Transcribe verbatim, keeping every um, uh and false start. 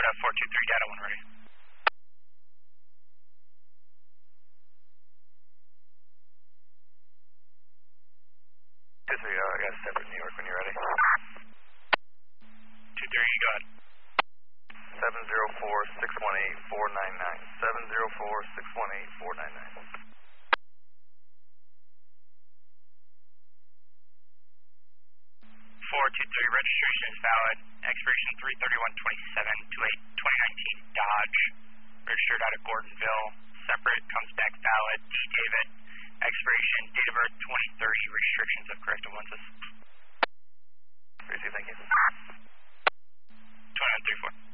Delta four two three, data one ready. two three, uh, I got a separate New York when you're ready. two three, you got it. seven zero four, six one eight, four nine nine. seven zero four, six one eight, four nine nine. four two three, registration is valid. Expiration three thirty-one twenty-seven to eight twenty nineteen Dodge. Registered out of Gordonville. Separate, comes back valid. D. David. Expiration, date of birth twenty thirty. Restrictions of corrective lenses. Appreciate it, thank you. twenty-one thirty-four.